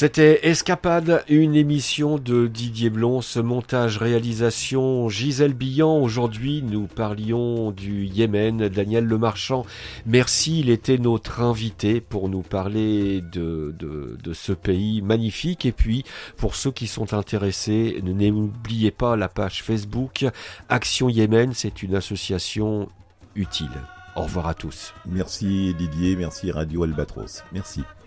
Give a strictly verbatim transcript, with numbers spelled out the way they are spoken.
C'était Escapade, une émission de Didier Blon, ce montage réalisation Gisèle Billan. Aujourd'hui, nous parlions du Yémen. Daniel Lemarchand, merci, il était notre invité pour nous parler de, de, de ce pays magnifique. Et puis, pour ceux qui sont intéressés, n'oubliez pas la page Facebook Action Yémen, c'est une association utile. Au revoir à tous. Merci Didier, merci Radio Albatros. Merci.